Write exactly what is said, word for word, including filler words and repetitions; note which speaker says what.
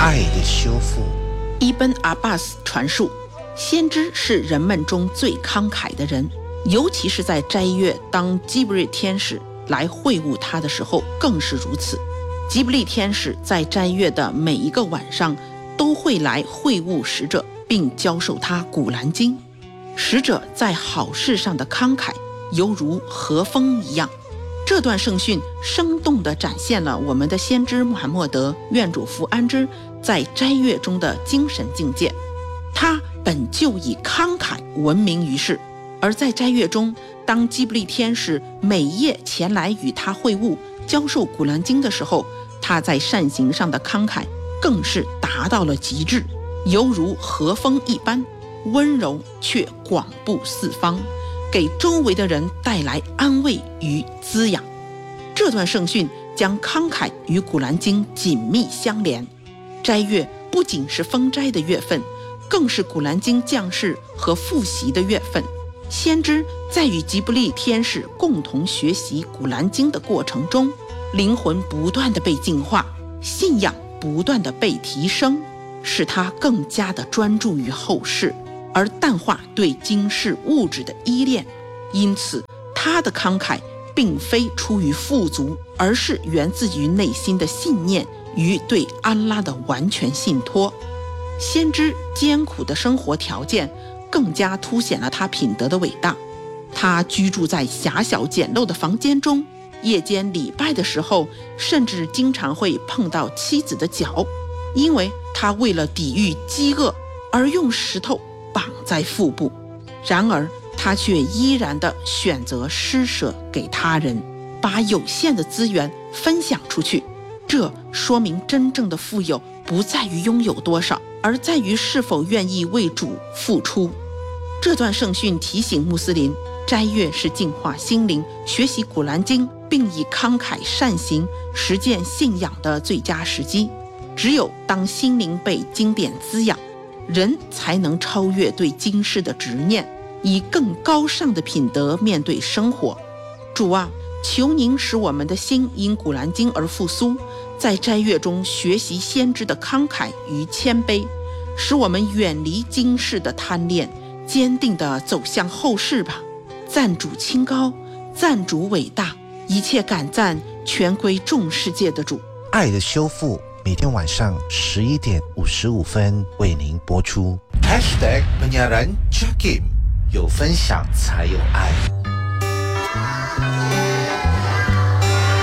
Speaker 1: 爱的修复。
Speaker 2: 伊本·阿巴斯传述，先知是人们中最慷慨的人，尤其是在斋月，当基布利天使来会晤他的时候更是如此。基布利天使在斋月的每一个晚上都会来会晤使者，并教授他古兰经。使者在好事上的慷慨犹如和风一样。这段圣训生动地展现了我们的先知穆罕默德愿主福安之在斋月中的精神境界。他本就以慷慨闻名于世，而在斋月中，当基布利天使每夜前来与他会晤教授古兰经的时候，他在善行上的慷慨更是达到了极致，犹如和风一般，温柔却广布四方，给周围的人带来安慰与滋养。这段圣训将慷慨与古兰经紧密相连。斋月不仅是封斋的月份，更是古兰经降世和复习的月份。先知在与吉布利天使共同学习古兰经的过程中，灵魂不断地被净化，信仰不断地被提升，使他更加的专注于后世，而淡化对今世物质的依恋。因此他的慷慨并非出于富足，而是源自于内心的信念与对安拉的完全信托。先知艰苦的生活条件更加凸显了他品德的伟大。他居住在狭小简陋的房间中，夜间礼拜的时候甚至经常会碰到妻子的脚，因为他为了抵御饥饿而用石头绑在腹部。然而他却依然地选择施舍给他人，把有限的资源分享出去。这说明真正的富有不在于拥有多少，而在于是否愿意为主付出。这段圣训提醒穆斯林，斋月是净化心灵、学习古兰经并以慷慨善行实践信仰的最佳时机。只有当心灵被经典滋养，人才能超越对今世的执念，以更高尚的品德面对生活。主啊，求您使我们的心因古兰经而复苏，在斋月中学习先知的慷慨与谦卑，使我们远离今世的贪恋，坚定地走向后世吧。赞主清高，赞主伟大，一切感赞全归众世界的主。
Speaker 1: 爱的修复每天晚上十一点五十五分为您播出。Hashtag Penyiaran Jakim， 有分享才有爱。